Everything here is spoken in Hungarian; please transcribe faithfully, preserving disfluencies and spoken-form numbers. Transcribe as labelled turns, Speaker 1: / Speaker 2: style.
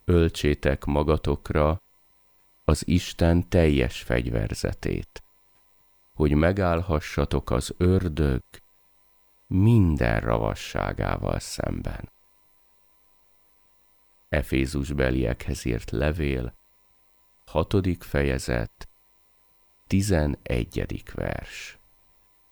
Speaker 1: öltsétek magatokra az Isten teljes fegyverzetét, hogy megállhassatok az ördög minden ravasságával szemben. Efézusbeliekhez írt levél, hatodik fejezet, tizenegyedik vers.